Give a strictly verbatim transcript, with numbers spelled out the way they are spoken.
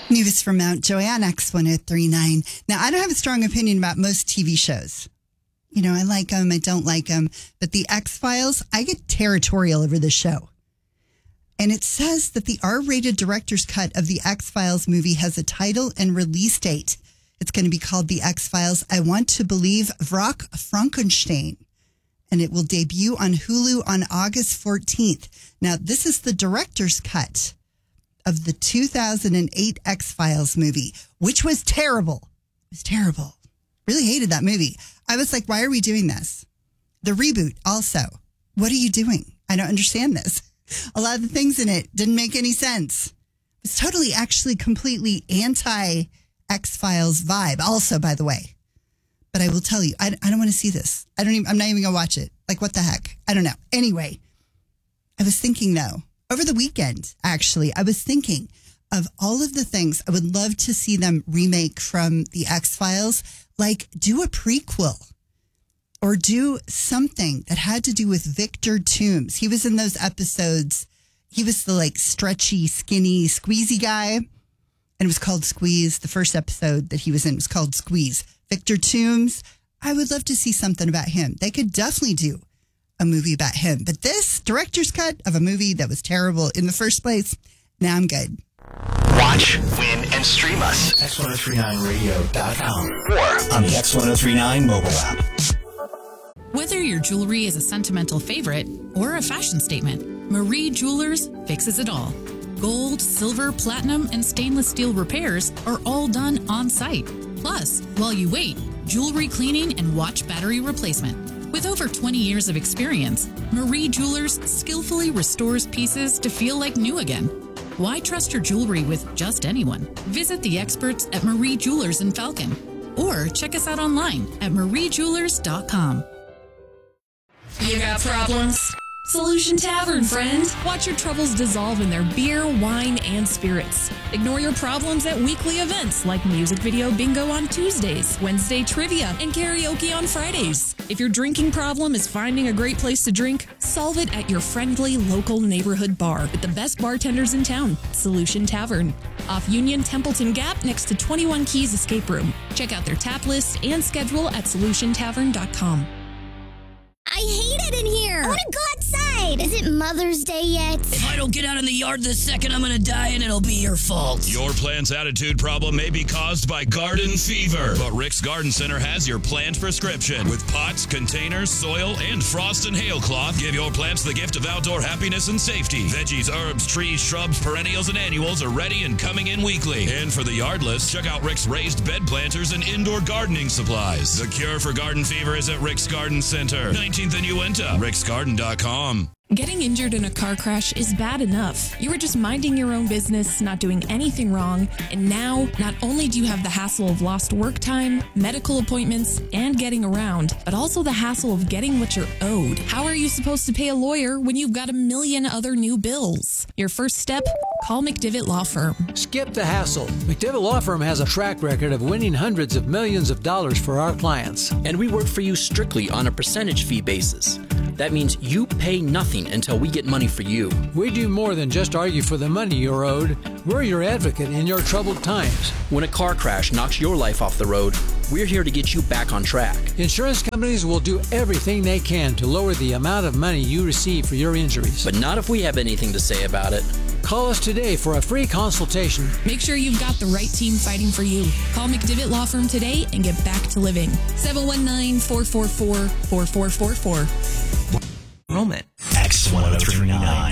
News from Mount Joy on X one oh three point nine. Now, I don't have a strong opinion about most T V shows. You know, I like them, I don't like them. But the X-Files, I get territorial over the show. And it says that the R-rated director's cut of the X-Files movie has a title and release date. It's going to be called The X-Files, I Want to Believe Vrock Frankenstein. And it will debut on Hulu on August fourteenth. Now, this is the director's cut of the two thousand eight X-Files movie, which was terrible. It was terrible. Really hated that movie. I was like, why are we doing this? The reboot also. What are you doing? I don't understand this. A lot of the things in it didn't make any sense. It was totally, actually, completely anti-X-Files vibe. Also, by the way. But I will tell you, I, I don't want to see this. I don't even, I'm not even going to watch it. Like, what the heck? I don't know. Anyway, I was thinking, though, over the weekend, actually, I was thinking of all of the things I would love to see them remake from the X-Files. Like, do a prequel or do something that had to do with Victor Toombs. He was in those episodes. He was the, like, stretchy, skinny, squeezy guy. And it was called Squeeze. The first episode that he was in was called Squeeze. Victor Toombs. I would love to see something about him. They could definitely do a movie about him. But this director's cut of a movie that was terrible in the first place, now I'm good. Watch, win, and stream us. X ten thirty-nine radio dot com or on the X ten thirty-nine mobile app. Whether your jewelry is a sentimental favorite or a fashion statement, Marie Jewelers fixes it all. Gold, silver, platinum, and stainless steel repairs are all done on site. Plus, while you wait, jewelry cleaning and watch battery replacement. With over twenty years of experience, Marie Jewelers skillfully restores pieces to feel like new again. Why trust your jewelry with just anyone? Visit the experts at Marie Jewelers in Falcon or check us out online at marie jewelers dot com. You got problems? Solution Tavern, friend. Watch your troubles dissolve in their beer, wine, and spirits. Ignore your problems at weekly events like music video bingo on Tuesdays, Wednesday trivia, and karaoke on Fridays. If your drinking problem is finding a great place to drink, solve it at your friendly local neighborhood bar with the best bartenders in town, Solution Tavern. Off Union Templeton Gap next to twenty-one Keys Escape Room. Check out their tap list and schedule at solution tavern dot com. I hate it in here. I want to go outside. Is it Mother's Day yet? If I don't get out in the yard this second, I'm going to die and it'll be your fault. Your plant's attitude problem may be caused by garden fever, but Rick's Garden Center has your plant prescription. With pots, containers, soil, and frost and hail cloth, give your plants the gift of outdoor happiness and safety. Veggies, herbs, trees, shrubs, perennials, and annuals are ready and coming in weekly. And for the yardless, check out Rick's raised bed planters and indoor gardening supplies. The cure for garden fever is at Rick's Garden Center. nineteenth and Uinta, ricks garden dot com. Getting injured in a car crash is bad enough. You were just minding your own business, not doing anything wrong, and now not only do you have the hassle of lost work time, medical appointments, and getting around, but also the hassle of getting what you're owed. How are you supposed to pay a lawyer when you've got a million other new bills? Your first step? Call McDivitt Law Firm. Skip the hassle. McDivitt Law Firm has a track record of winning hundreds of millions of dollars for our clients. And we work for you strictly on a percentage fee basis. That means you pay nothing until we get money for you. We do more than just argue for the money you're owed. We're your advocate in your troubled times. When a car crash knocks your life off the road, we're here to get you back on track. Insurance companies will do everything they can to lower the amount of money you receive for your injuries. But not if we have anything to say about it. Call us today for a free consultation. Make sure you've got the right team fighting for you. Call McDivitt Law Firm today and get back to living. seven one nine, four four four, four four four four. Moment. X ten thirty-nine.